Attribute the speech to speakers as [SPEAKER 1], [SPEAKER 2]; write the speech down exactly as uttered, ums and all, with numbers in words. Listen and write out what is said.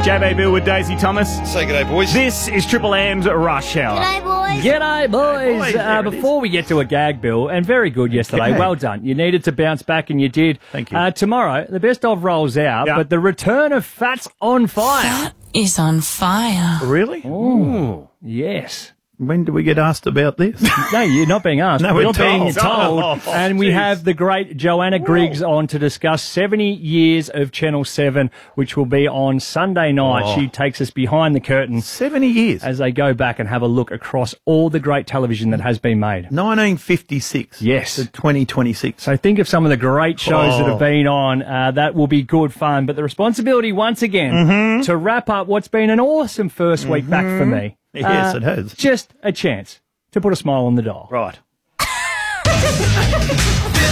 [SPEAKER 1] J B Bill with Daisy Thomas.
[SPEAKER 2] Say good day, boys.
[SPEAKER 1] This is Triple M's Rush Hour.
[SPEAKER 3] G'day, boys.
[SPEAKER 4] G'day, boys.
[SPEAKER 1] boys.
[SPEAKER 4] Uh,
[SPEAKER 1] There it
[SPEAKER 4] before we get to a gag, Bill, and very good yesterday,
[SPEAKER 1] Okay.
[SPEAKER 4] well done. You needed to bounce back, and you did.
[SPEAKER 1] Thank you.
[SPEAKER 4] Uh, tomorrow, the best of rolls out,
[SPEAKER 1] Yeah.
[SPEAKER 4] but the return of Fats on Fire.
[SPEAKER 5] That is on fire.
[SPEAKER 1] Really?
[SPEAKER 4] Ooh, yes.
[SPEAKER 1] When do we get asked about this?
[SPEAKER 4] No, you're not being asked.
[SPEAKER 1] No, we're
[SPEAKER 4] You're being
[SPEAKER 1] told.
[SPEAKER 4] told.
[SPEAKER 1] Oh,
[SPEAKER 4] and we
[SPEAKER 1] geez.
[SPEAKER 4] have the great Joanna Griggs on to discuss seventy years of Channel seven, which will be on Sunday night.
[SPEAKER 1] Oh.
[SPEAKER 4] She takes us behind the curtain
[SPEAKER 1] seventy years.
[SPEAKER 4] as they go back and have a look across all the great television that has been made.
[SPEAKER 1] nineteen fifty-six.
[SPEAKER 4] Yes.
[SPEAKER 1] To twenty twenty-six.
[SPEAKER 4] So think of some of the great shows
[SPEAKER 1] Oh.
[SPEAKER 4] that have been on. Uh, that will be good fun. But the responsibility, once again,
[SPEAKER 1] Mm-hmm.
[SPEAKER 4] to wrap up what's been an awesome first week back for me.
[SPEAKER 1] Yes,
[SPEAKER 4] Uh,
[SPEAKER 1] it has.
[SPEAKER 4] Just a chance to put a smile on the dial.
[SPEAKER 1] Right.